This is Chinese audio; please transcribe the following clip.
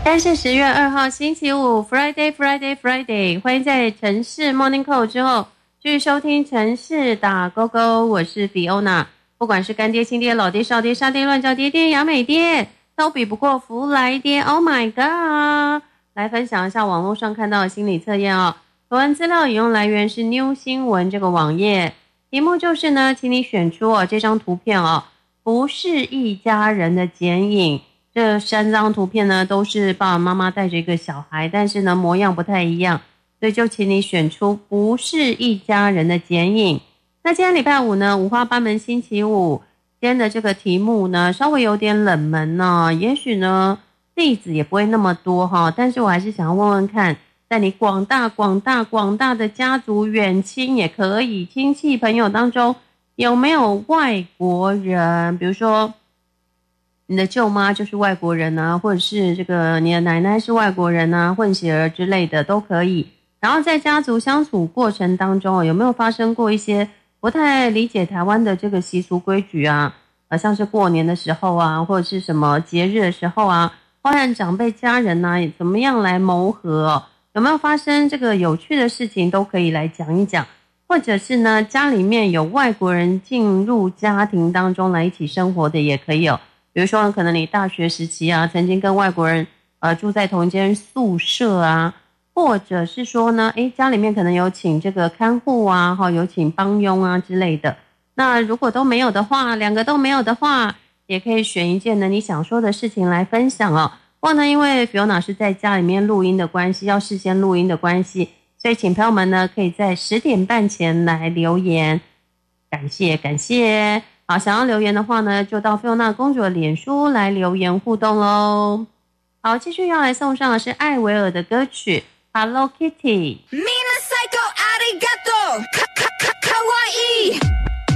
现在是10月2号星期五 Friday， 欢迎在城市 Morning Call 之后继续收听城市打勾勾，我是 Fiona。 不管是干爹亲爹老爹少爹杀爹乱叫爹爹雅美爹，都比不过福来爹 Oh my god。 来分享一下网络上看到的心理测验哦。图文资料引用来源是 New 新闻这个网页，题目就是呢，请你选出这张图片不是一家人的剪影。这3张图片呢，都是爸爸妈妈带着一个小孩，但是呢模样不太一样，所以就请你选出不是一家人的剪影。那今天礼拜五呢，五花八门星期五，今天的这个题目呢稍微有点冷门呢，也许呢例子也不会那么多但是我还是想要问问看，在你广大的家族远亲也可以，亲戚朋友当中有没有外国人，比如说你的舅妈就是外国人啊，或者是这个你的奶奶是外国人啊，混血儿之类的都可以。然后在家族相处过程当中有没有发生过一些不太理解台湾的这个习俗规矩啊，像是过年的时候啊，或者是什么节日的时候啊，包含长辈家人啊，怎么样来谋合有没有发生这个有趣的事情都可以来讲一讲。或者是呢家里面有外国人进入家庭当中来一起生活的也可以比如说可能你大学时期啊，曾经跟外国人住在同一间宿舍啊，或者是说呢家里面可能有请这个看护啊，有请帮佣啊之类的。那如果都没有的话，两个都没有的话，也可以选一件呢你想说的事情来分享不过呢因为 Fiona 是在家里面录音的关系，要事先录音的关系，所以请朋友们呢可以在10点半前来留言，感谢。好，想要留言的话呢，就到菲欧娜公主的脸书来留言互动咯。好，继续要来送上的是艾薇儿的歌曲 Hello Kitty。 Me